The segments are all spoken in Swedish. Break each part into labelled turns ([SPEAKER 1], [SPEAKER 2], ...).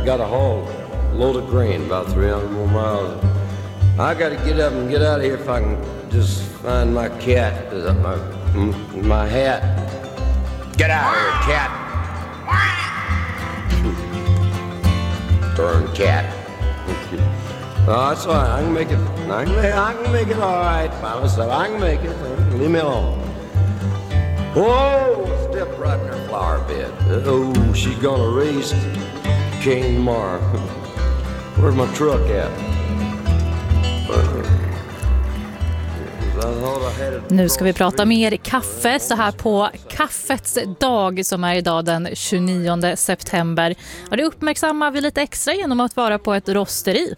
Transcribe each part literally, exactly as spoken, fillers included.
[SPEAKER 1] got a haul, load of grain, about three hundred more miles. I got to get up and get out of here if I can just find my cat, my, my hat. Get out of here, cat. Darn cat. Oh, that's all right. I can make it. I can make, I can make it all right by myself. I can make it. Leave me alone. Whoa! Step right in her flower bed. Oh, she's gonna raise King tomorrow. Where's my truck at?
[SPEAKER 2] Nu ska vi prata mer kaffe så här på kaffets dag som är idag den tjugonionde september. Och det uppmärksammar vi lite extra genom att vara på ett rosteri.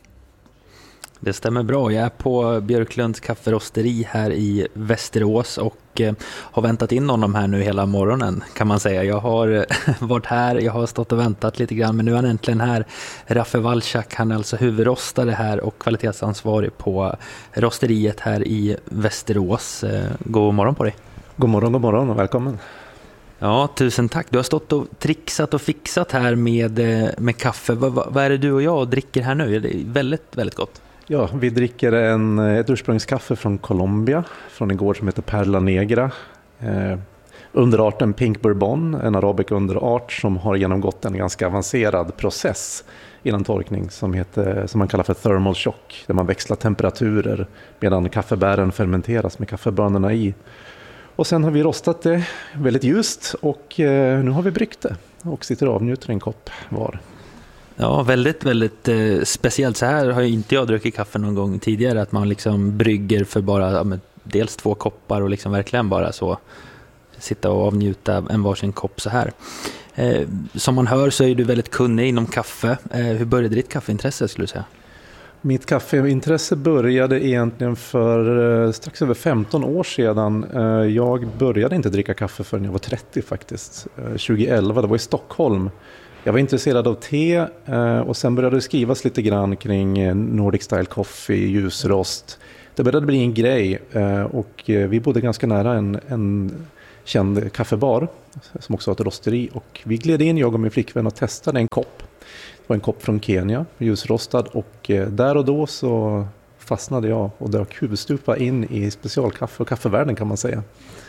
[SPEAKER 3] Det stämmer bra. Jag är på Björklunds kafferosteri här i Västerås och eh, har väntat in honom här nu hela morgonen kan man säga. Jag har varit här, jag har stått och väntat lite grann men nu är han äntligen här. Raffe Walczak, han är alltså huvudrostare här och kvalitetsansvarig på rosteriet här i Västerås. Eh, god morgon på dig.
[SPEAKER 4] God morgon, god morgon och välkommen.
[SPEAKER 3] Ja, tusen tack. Du har stått och trixat och fixat här med, med kaffe. Vad, vad är det du och jag dricker här nu? Det är väldigt, väldigt gott.
[SPEAKER 4] Ja, vi dricker en, ett ursprungskaffe från Colombia, från en gård som heter Perla Negra. Eh, underarten Pink Bourbon, en arabisk underart som har genomgått en ganska avancerad process innan torkning som, heter, som man kallar för thermal shock, där man växlar temperaturer medan kaffebären fermenteras med kaffebönorna i. Och sen har vi rostat det väldigt ljust och eh, nu har vi bryggt det och sitter och avnjuter en kopp var.
[SPEAKER 3] Ja, väldigt, väldigt eh, speciellt. Så här har ju inte jag druckit kaffe någon gång tidigare. Att man liksom brygger för bara ja, men dels två koppar och liksom verkligen bara så sitta och avnjuta en varsin kopp så här. Eh, som man hör så är du väldigt kunnig inom kaffe. Eh, hur började ditt kaffeintresse skulle du säga?
[SPEAKER 4] Mitt kaffeintresse började egentligen för strax över femton år sedan. Jag började inte dricka kaffe förrän jag var trettio faktiskt. tjugoelva, det var i Stockholm. Jag var intresserad av te och sen började det skrivas lite grann kring Nordic Style Coffee, ljusrost. Det började bli en grej och vi bodde ganska nära en, en känd kaffebar som också var ett rosteri. Och vi gled in, jag och min flickvän, och testade en kopp. Det var en kopp från Kenya, ljusrostad, och där och då så fastnade jag och dök huvudstupa in i specialkaffe och kaffevärlden kan man säga.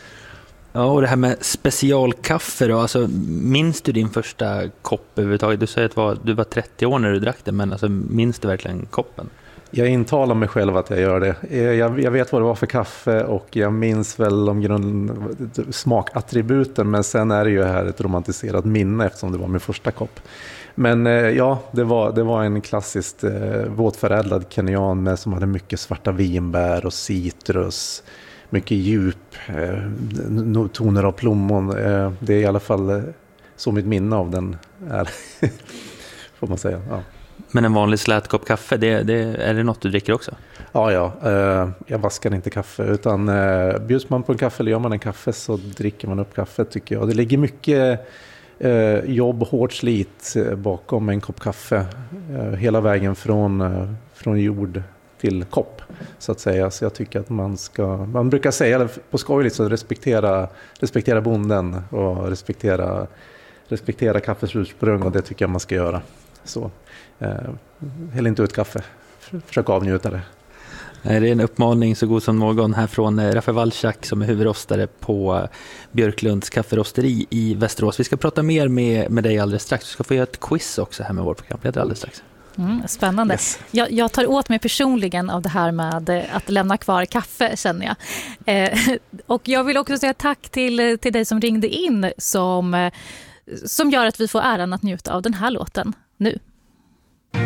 [SPEAKER 3] Ja, och det här med specialkaffe då, alltså minns du din första kopp överhuvudtaget? Du säger att var, du var trettio år när du drack det, men alltså, minns du verkligen koppen?
[SPEAKER 4] Jag intalar mig själv att jag gör det. Jag, jag vet vad det var för kaffe och jag minns väl om grund, smakattributen, men sen är det ju här ett romantiserat minne eftersom det var min första kopp. Men ja, det var, det var en klassiskt eh, våtförädlad kenyan med som hade mycket svarta vinbär och citrus, mycket djup, eh, toner av plommon. Eh, det är i alla fall eh, så mitt minne av den är, får man säga. Ja.
[SPEAKER 3] Men en vanlig slätkopp kaffe, det, det, är det något du dricker också?
[SPEAKER 4] Ja, ja. Eh, jag vaskar inte kaffe, utan eh, bjuds man på en kaffe eller gör man en kaffe så dricker man upp kaffe tycker jag. Det ligger mycket eh, jobb och hårt slit bakom en kopp kaffe. Eh, hela vägen från, eh, från jord till kopp så att säga. Så jag tycker att man ska, man brukar säga på skojligt så respektera, respektera bonden och respektera, respektera kaffets ursprung, och det tycker jag man ska göra. Så eh, häll inte ut kaffe, försök avnjuta det.
[SPEAKER 3] Det är en uppmaning så god som någon här från Raffe Walczak som är huvudrostare på Björklunds kafferosteri i Västerås. Vi ska prata mer med, med dig alldeles strax. Du ska få göra ett quiz också här med vår programledare alldeles strax.
[SPEAKER 2] Mm, spännande. Yes. Jag, jag tar åt mig personligen av det här med att lämna kvar kaffe, känner jag. Eh, och jag vill också säga tack till, till dig som ringde in som, som gör att vi får äran att njuta av den här låten nu.